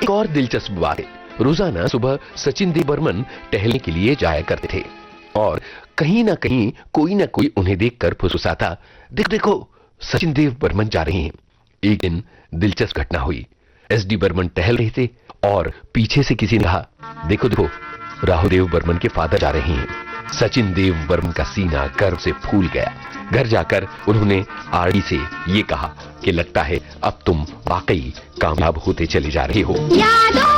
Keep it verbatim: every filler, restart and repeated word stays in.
एक और दिलचस्प बात है, रोजाना सुबह सचिन देव बर्मन टहलने के लिए जाया करते थे और कहीं ना कहीं कोई ना कोई उन्हें देखकर फुसफुसाता, देख देखो सचिन देव बर्मन जा रहे हैं। एक दिन दिलचस्प घटना हुई। एस डी बर्मन टहल रहे थे और पीछे से किसी ने कहा, देखो देखो राहुल देव बर्मन के फादर जा रहे हैं। सचिन देव बर्मन का सीना गर्व से फूल गया। घर जाकर उन्होंने आरडी से ये कहा कि लगता है अब तुम वाकई कामयाब होते चले जा रहे हो।